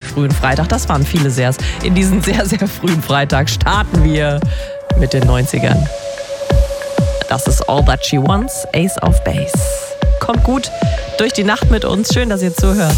frühen Freitag. Das waren viele Sehrs. In diesen sehr, sehr frühen Freitag starten wir mit den 90ern. Das ist All That She Wants, Ace of Base. Kommt gut durch die Nacht mit uns. Schön, dass ihr zuhört.